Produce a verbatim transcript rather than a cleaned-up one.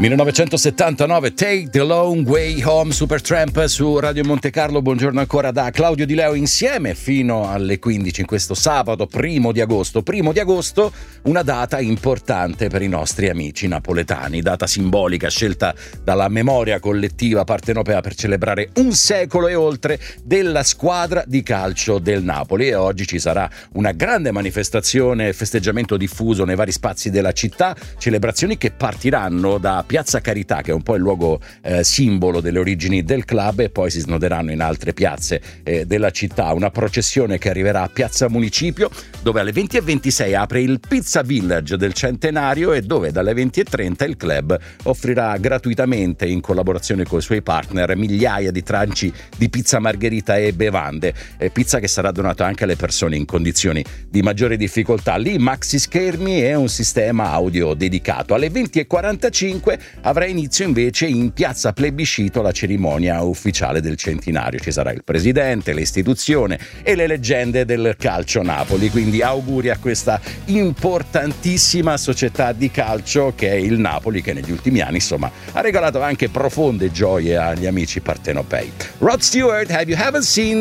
millenovecentosettantanove, Take the Long Way Home, Supertramp su Radio Monte Carlo. Buongiorno ancora da Claudio Di Leo, insieme fino alle quindici in questo sabato primo di agosto. Primo di agosto, una data importante per i nostri amici napoletani, data simbolica scelta dalla memoria collettiva partenopea per celebrare un secolo e oltre della squadra di calcio del Napoli, e oggi ci sarà una grande manifestazione e festeggiamento diffuso nei vari spazi della città, celebrazioni che partiranno da Piazza Carità, che è un po' il luogo eh, simbolo delle origini del club, e poi si snoderanno in altre piazze eh, della città. Una processione che arriverà a Piazza Municipio, dove alle venti e ventisei apre il Pizza Village del centenario e dove dalle venti e trenta il club offrirà gratuitamente, in collaborazione con i suoi partner, migliaia di tranci di pizza margherita e bevande, e pizza che sarà donata anche alle persone in condizioni di maggiore difficoltà. Lì maxi schermi e un sistema audio dedicato. Alle venti e quarantacinque avrà inizio invece in Piazza Plebiscito la cerimonia ufficiale del centenario. Ci sarà il presidente, l'istituzione e le leggende del calcio Napoli, quindi auguri a questa importantissima società di calcio che è il Napoli, che negli ultimi anni insomma ha regalato anche profonde gioie agli amici partenopei. Rod Stewart, Have You Ever Seen